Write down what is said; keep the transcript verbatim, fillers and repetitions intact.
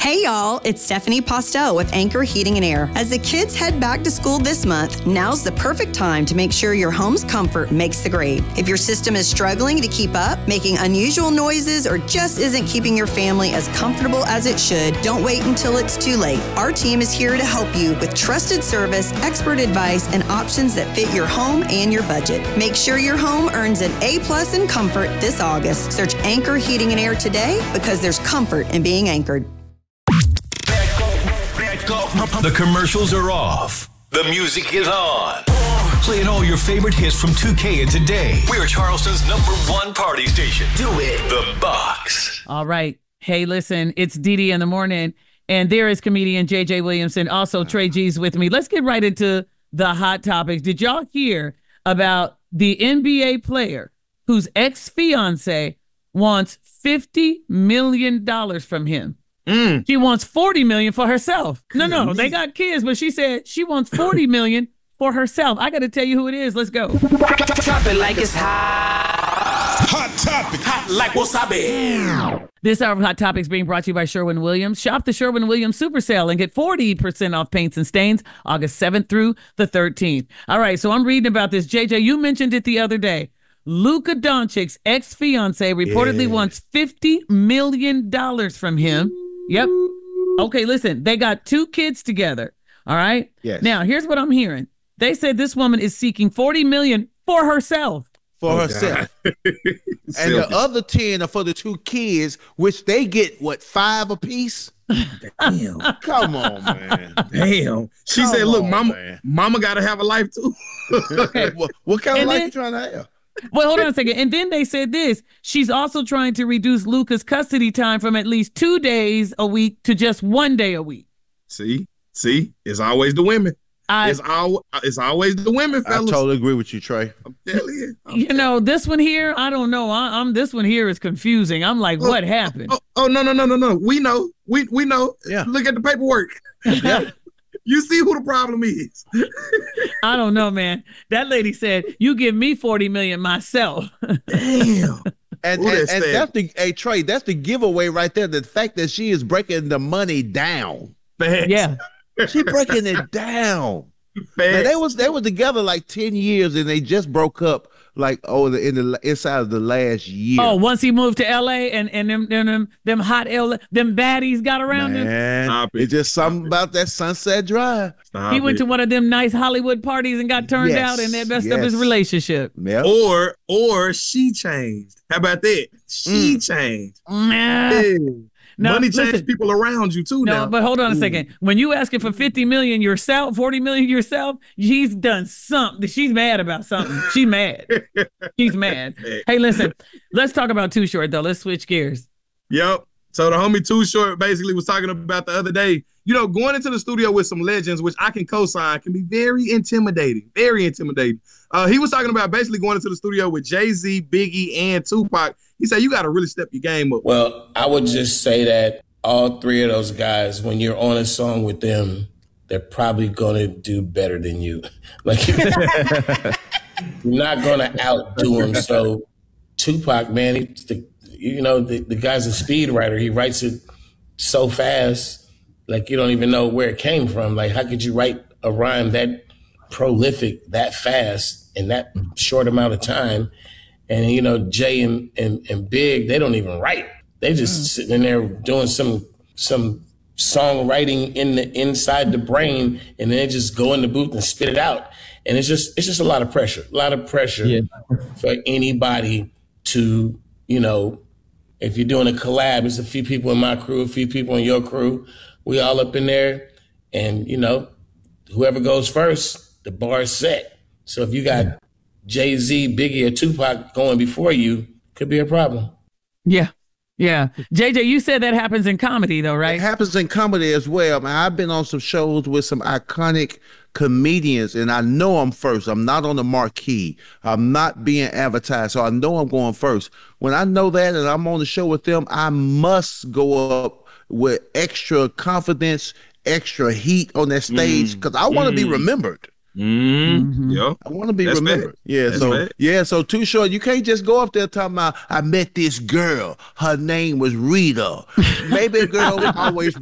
Hey y'all, it's Stephanie Postel with Anchor Heating and Air. As the kids head back to school this month, now's the perfect time to make sure your home's comfort makes the grade. If your system is struggling to keep up, making unusual noises, or just isn't keeping your family as comfortable as it should, don't wait until it's too late. Our team is here to help you with trusted service, expert advice, and options that fit your home and your budget. Make sure your home earns an A plus in comfort this August. Search Anchor Heating and Air today because there's comfort in being anchored. The commercials are off. The music is on. Playing all your favorite hits from two K and today. We're Charleston's number one party station. Do it. The Box. All right. Hey, listen, it's Dee Dee in the morning, and there is comedian J J Williamson, also Trey G's with me. Let's get right into the hot topics. Did y'all hear about the N B A player whose ex-fiance wants fifty million dollars from him? Mm. She wants forty million dollars for herself. No, no, they got kids, but she said she wants forty million dollars for herself. I got to tell you who it is. Let's go. Drop it like it's hot. Hot topic. Hot like wasabi. This hour of Hot Topics being brought to you by Sherwin-Williams. Shop the Sherwin-Williams Super Sale and get forty percent off paints and stains August seventh through the thirteenth. All right, so I'm reading about this. J J, you mentioned it the other day. Luka Doncic's ex-fiance reportedly yeah. wants fifty million dollars from him. Yep. Okay, listen, they got two kids together. All right. Yes. Now, here's what I'm hearing. They said this woman is seeking forty million dollars for herself. For oh, herself. And the other ten are for the two kids, which they get, what, five apiece? Damn. Come on, man. Damn. She Come said, look, on, mama, man. mama got to have a life, too. Okay. What, what kind And of life then- you trying to have? Well, hold on a second. And then they said this. She's also trying to reduce Luka's custody time from at least two days a week to just one day a week. See? See? It's always the women. I, it's, al- it's always the women, fellas. I totally agree with you, Trey. I'm telling you. I'm you know, this one here, I don't know. I, I'm this one here is confusing. I'm like, oh, what happened? Oh, oh, no, no, no, no, no. We know. We we know. Yeah. Look at the paperwork. Yeah. You see who the problem is. I don't know, man. That lady said, you give me forty million dollars myself. Damn. And, Ooh, and, that's and sad. that's the hey Trey, that's the giveaway right there. The fact that she is breaking the money down. Facts. Yeah. She breaking it down. Now, Facts. they was they were together like ten years and they just broke up like oh the in the inside of the last year. Oh, once he moved to L A and, and them, them them them hot L A, them baddies got around him. Man, Stop it. it's just something about that Sunset Drive. Stop He went it. to one of them nice Hollywood parties and got turned Yes, out, and that messed up his yes. relationship. Yep. Or or she changed. How about that? She Mm. changed. Nah. Yeah. No, Money changes listen. people around you too No, now. but hold on a second. When you asking for fifty million yourself, forty million yourself, he's done something. She's mad about something. She's mad. She's mad. Hey, listen, let's talk about Too Short though. Let's switch gears. Yep. So the homie Too Short basically was talking about the other day, you know, going into the studio with some legends, which I can co-sign, can be very intimidating, very intimidating. Uh, he was talking about basically going into the studio with Jay-Z, Biggie, and Tupac. He said, you got to really step your game up. Well, I would just say that all three of those guys, when you're on a song with them, they're probably going to do better than you. Like, you're not going to outdo them. So Tupac, man, he, the, you know, the, the guy's a speed writer. He writes it so fast, like you don't even know where it came from. Like, how could you write a rhyme that prolific, that fast, in that short amount of time? And, you know, Jay and, and, and Big, they don't even write. They just sitting in there doing some some songwriting in the inside the brain, and then they just go in the booth and spit it out. And it's just it's just a lot of pressure, a lot of pressure yeah. for anybody to, you know, if you're doing a collab, it's a few people in my crew, a few people in your crew. We all up in there, and, you know, whoever goes first, the bar is set. So if you got yeah. Jay-Z, Biggie, or Tupac going before you, could be a problem. Yeah. Yeah. J J, you said that happens in comedy though, right? It happens in comedy as well. I mean, I've been on some shows with some iconic comedians and I know I'm first. I'm not on the marquee. I'm not being advertised. So I know I'm going first. When I know that and I'm on the show with them, I must go up with extra confidence, extra heat on that stage because I want to Mm. be remembered. Mm-hmm. Yeah. I want to be That's remembered. bad. Yeah, That's so bad. yeah, so Too Short, you can't just go up there talking about I met this girl. Her name was Rita. Maybe a girl always